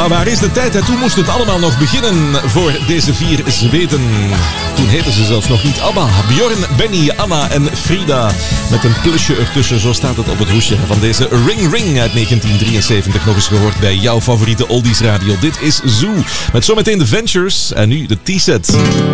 Maar waar is de tijd? En toen moest het allemaal nog beginnen voor deze 4 Zweden. Toen heten ze zelfs nog niet ABBA. Björn, Benny, Anna en Frida. Met een plusje ertussen, zo staat het op het hoesje van deze Ring Ring uit 1973. Nog eens gehoord bij jouw favoriete Oldies Radio. Dit is Zoo. Met zometeen de Ventures en nu de T-set.